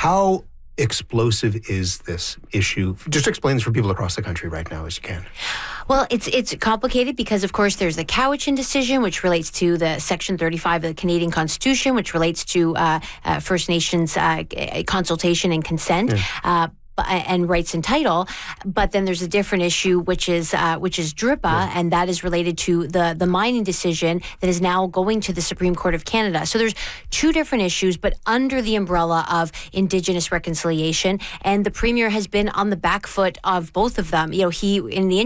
How explosive is this issue? Just explain this for people across the country right now as you can. Well, it's complicated because, of course, there's the Cowichan decision, which relates to the Section 35 of the Canadian Constitution, which relates to First Nations consultation and consent. Yeah. And rights and title, but then there's a different issue, which is DRIPA, and that is related to the mining decision that is now going to the Supreme Court of Canada. So there's two different issues, but under the umbrella of Indigenous reconciliation, and the Premier has been on the back foot of both of them. He in the